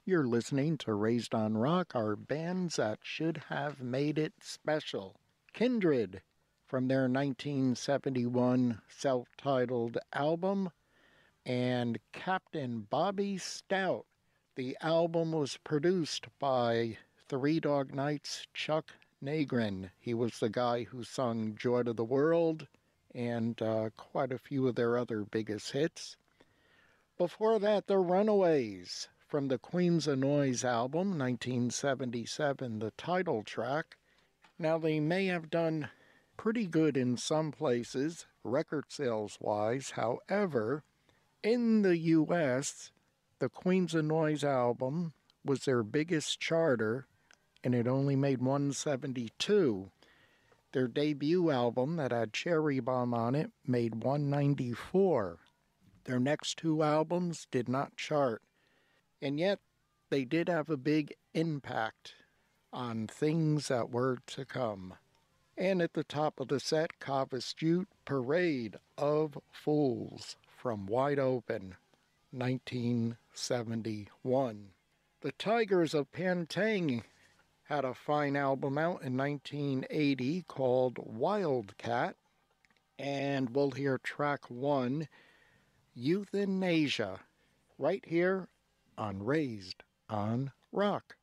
You're listening to Raised on Rock, our bands that should have made it special. Kindred, from their 1971 self-titled album, and Captain Bobby Stout. The album was produced by Three Dog Night's Chuck Nagrin. He was the guy who sung Joy to the World and quite a few of their other biggest hits. Before that, The Runaways from the Queens of Noise album, 1977, the title track. Now, they may have done pretty good in some places, record sales-wise. However, in the U.S., the Queens of Noise album was their biggest charter, and it only made 172. Their debut album that had Cherry Bomb on it made 194. Their next two albums did not chart, and yet they did have a big impact on things that were to come. And at the top of the set, Cave Astute, Parade of Fools from Wide Open, 1971. The Tigers of Pantang had a fine album out in 1980 called Wildcat, and we'll hear track one, Euthanasia, right here on Raised on Rock.